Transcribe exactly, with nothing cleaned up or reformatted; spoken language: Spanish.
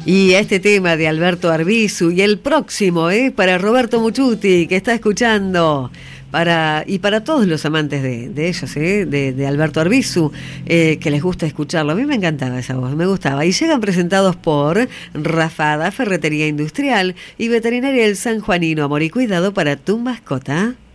Y este tema de Alberto Arbizu y el próximo, ¿eh? Para Roberto Muchuti, que está escuchando. Para, y para todos los amantes de, de ellos, ¿eh? de, de Alberto Arbizu, eh, que les gusta escucharlo. A mí me encantaba esa voz, me gustaba. Y llegan presentados por Rafada, Ferretería Industrial y Veterinaria del San Juanino. Amor y cuidado para tu mascota.